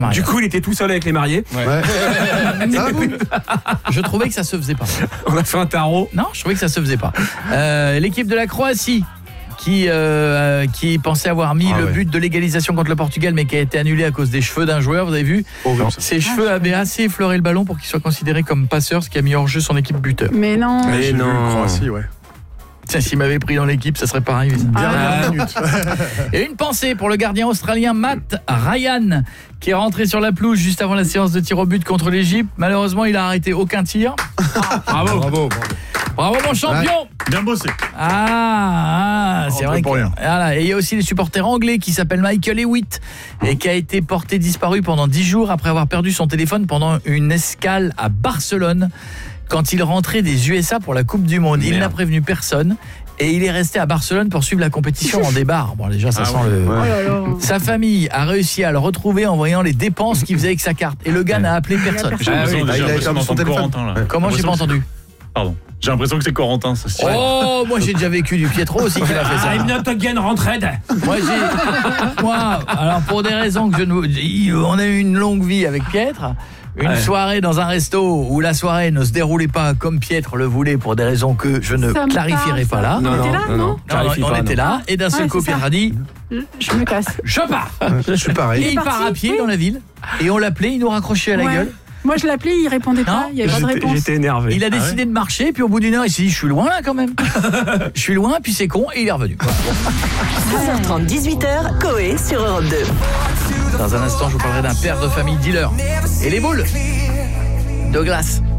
Du coup, il était tout seul avec les mariés. Ouais. Ça va, vous ? Je trouvais que ça se faisait pas. On a fait un tarot. Non, je trouvais que ça se faisait pas. L'équipe de la Croatie qui pensait avoir mis le but de l'égalisation contre le Portugal, mais qui a été annulé à cause des cheveux d'un joueur, vous avez vu ? Ses cheveux avaient assez effleuré le ballon pour qu'il soit considéré comme passeur, ce qui a mis hors jeu son équipe buteur. Mais non. Mais non. Croatie, ouais. Tiens, s'il m'avait pris dans l'équipe, ça serait pas arrivé. Dernière minute. Et une pensée pour le gardien australien Matt Ryan, qui est rentré sur la pelouse juste avant la séance de tir au but contre l'Égypte. Malheureusement, il a arrêté aucun tir. Bravo. Bravo mon champion. Bien bossé. C'est vrai que, voilà. Et il y a aussi les supporters anglais qui s'appellent Michael Hewitt et qui a été porté disparu pendant 10 jours après avoir perdu son téléphone pendant une escale à Barcelone quand il rentrait des USA pour la Coupe du Monde. Il n'a prévenu personne et il est resté à Barcelone pour suivre la compétition en débarre. Bon, déjà ça sent le... Sa famille a réussi à le retrouver en voyant les dépenses qu'il faisait avec sa carte et le gars n'a appelé personne. J'ai l'impression d'entendre Corentin là. Comment j'ai pas entendu ? Pardon. J'ai l'impression que c'est Corentin, ça. Oh, moi j'ai déjà vécu du Pietro aussi qui l'a fait ça. I'm not again rentraide. Moi, alors pour des raisons que on a eu une longue vie avec Pietre. Une soirée dans un resto où la soirée ne se déroulait pas comme Pietre le voulait pour des raisons que je ne clarifierai pas là. Non. On était là et d'un seul coup Pietre a dit je me casse. Je pars. Je suis pareil. Et il part à pied dans la ville et on l'appelait, il nous raccrochait à la gueule. Moi je l'appelais, il répondait pas, il y avait pas de réponse. J'étais énervé. Il a décidé de marcher puis au bout d'une heure il s'est dit je suis loin là quand même. Je suis loin puis c'est con et il est revenu. 12h30 18h Coé sur Europe 2. Dans un instant, je vous parlerai d'un père de famille dealer. Et les boules Douglas.